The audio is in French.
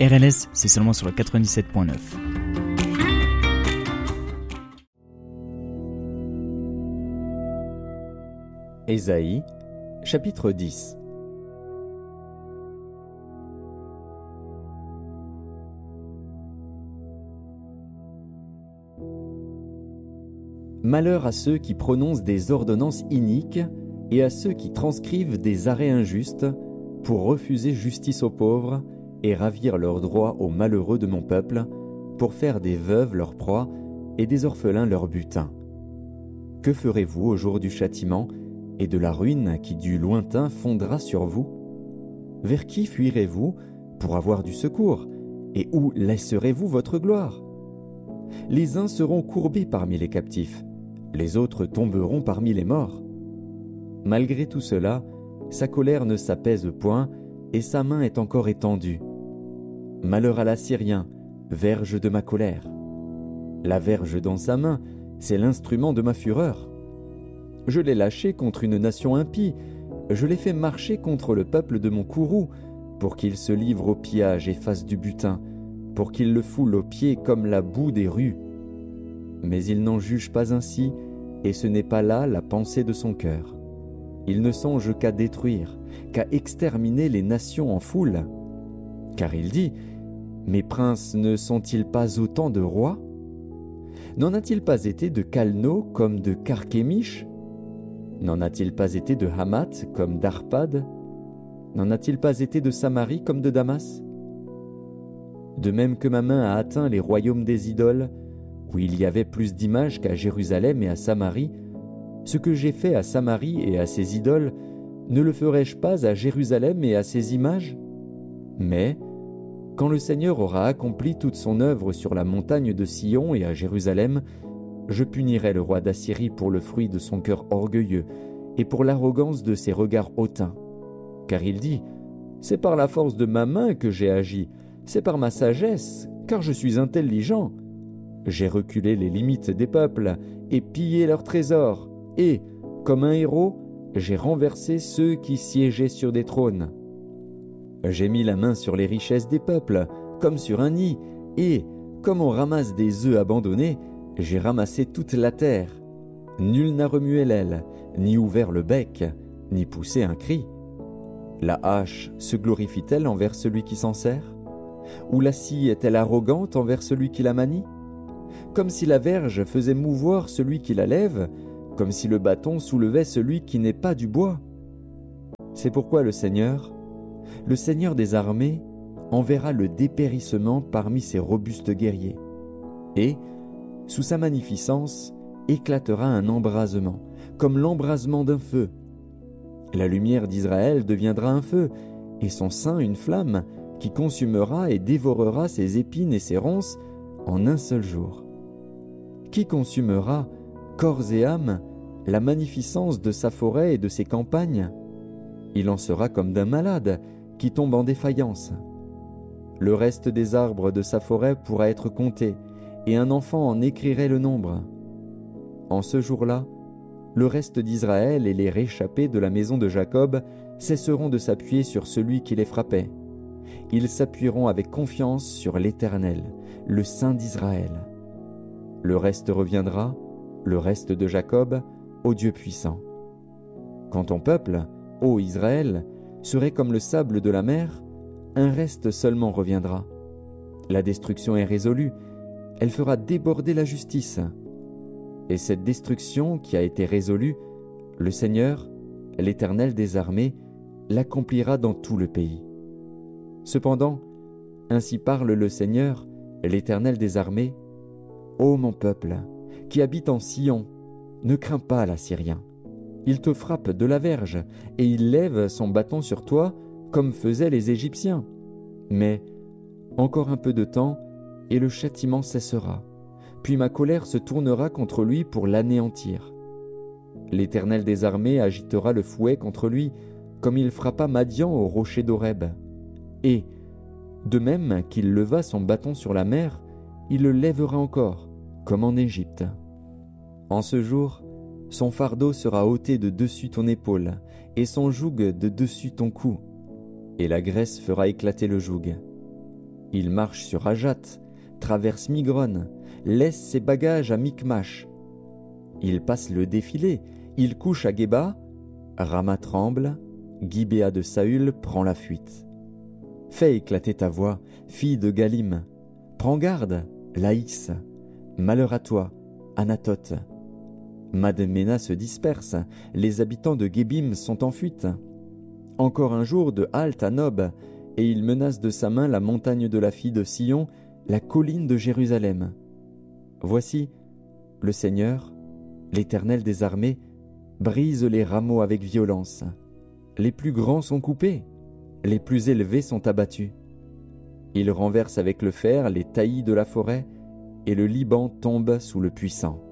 RLS, c'est seulement sur le 97.9. Ésaïe, chapitre 10. Malheur à ceux qui prononcent des ordonnances iniques et à ceux qui transcrivent des arrêts injustes pour refuser justice aux pauvres et ravir leurs droits aux malheureux de mon peuple, pour faire des veuves leur proie et des orphelins leur butin. Que ferez-vous au jour du châtiment et de la ruine qui du lointain fondra sur vous? Vers qui fuirez-vous pour avoir du secours, et où laisserez-vous votre gloire? Les uns seront courbés parmi les captifs, les autres tomberont parmi les morts. Malgré tout cela, sa colère ne s'apaise point, et sa main est encore étendue. Malheur à l'Assyrien, verge de ma colère. La verge dans sa main, c'est l'instrument de ma fureur. Je l'ai lâché contre une nation impie, je l'ai fait marcher contre le peuple de mon courroux, pour qu'il se livre au pillage et fasse du butin, pour qu'il le foule aux pieds comme la boue des rues. Mais il n'en juge pas ainsi, et ce n'est pas là la pensée de son cœur. Il ne songe qu'à détruire, qu'à exterminer les nations en foule. Car il dit, « Mes princes ne sont-ils pas autant de rois? N'en a-t-il pas été de Calno comme de Carchemish? N'en a-t-il pas été de Hamath comme d'Arpad? N'en a-t-il pas été de Samarie comme de Damas? De même que ma main a atteint les royaumes des idoles, où il y avait plus d'images qu'à Jérusalem et à Samarie, ce que j'ai fait à Samarie et à ses idoles, ne le ferai-je pas à Jérusalem et à ses images? Mais, quand le Seigneur aura accompli toute son œuvre sur la montagne de Sion et à Jérusalem, je punirai le roi d'Assyrie pour le fruit de son cœur orgueilleux et pour l'arrogance de ses regards hautains. Car il dit, « C'est par la force de ma main que j'ai agi, c'est par ma sagesse, car je suis intelligent. J'ai reculé les limites des peuples et pillé leurs trésors, et, comme un héros, j'ai renversé ceux qui siégeaient sur des trônes. J'ai mis la main sur les richesses des peuples, comme sur un nid, et, comme on ramasse des œufs abandonnés, j'ai ramassé toute la terre. Nul n'a remué l'aile, ni ouvert le bec, ni poussé un cri. La hache se glorifie-t-elle envers celui qui s'en sert? Ou la scie est-elle arrogante envers celui qui la manie? Comme si la verge faisait mouvoir celui qui la lève, comme si le bâton soulevait celui qui n'est pas du bois. C'est pourquoi le Seigneur des armées, enverra le dépérissement parmi ses robustes guerriers. Et, sous sa magnificence, éclatera un embrasement, comme l'embrasement d'un feu. La lumière d'Israël deviendra un feu, et son sein une flamme, qui consumera et dévorera ses épines et ses ronces en un seul jour. Qui consumera, corps et âme, la magnificence de sa forêt et de ses campagnes? Il en sera comme d'un malade qui tombe en défaillance. Le reste des arbres de sa forêt pourra être compté, et un enfant en écrirait le nombre. En ce jour-là, le reste d'Israël et les réchappés de la maison de Jacob cesseront de s'appuyer sur celui qui les frappait. Ils s'appuieront avec confiance sur l'Éternel, le Saint d'Israël. Le reste reviendra, le reste de Jacob, au Dieu puissant. Quand ton peuple, ô Israël, serait comme le sable de la mer, un reste seulement reviendra. La destruction est résolue, elle fera déborder la justice. Et cette destruction qui a été résolue, le Seigneur, l'Éternel des armées, l'accomplira dans tout le pays. Cependant, ainsi parle le Seigneur, l'Éternel des armées, ô mon peuple, qui habite en Sion, ne crains pas l'Assyrien. Il te frappe de la verge, et il lève son bâton sur toi, comme faisaient les Égyptiens. Mais encore un peu de temps, et le châtiment cessera. Puis ma colère se tournera contre lui pour l'anéantir. L'Éternel des armées agitera le fouet contre lui, comme il frappa Madian au rocher d'Horeb. Et, de même qu'il leva son bâton sur la mer, il le lèvera encore, comme en Égypte. En ce jour, son fardeau sera ôté de dessus ton épaule, et son joug de dessus ton cou, et la graisse fera éclater le joug. Il marche sur Ajat, traverse Migron, laisse ses bagages à Micmash. Il passe le défilé, il couche à Géba, Rama tremble, Gibéa de Saül prend la fuite. Fais éclater ta voix, fille de Galim. Prends garde, Laïs. Malheur à toi, Anatote. Madmena se disperse, les habitants de Gébim sont en fuite. Encore un jour de halte à Nob, et il menace de sa main la montagne de la fille de Sion, la colline de Jérusalem. Voici, le Seigneur, l'Éternel des armées, brise les rameaux avec violence. Les plus grands sont coupés, les plus élevés sont abattus. Il renverse avec le fer les taillis de la forêt, et le Liban tombe sous le puissant.